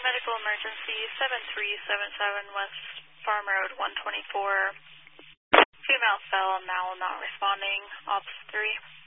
medical emergency 7377 West Farm Road 124. Female fell, now not responding. Ops 3.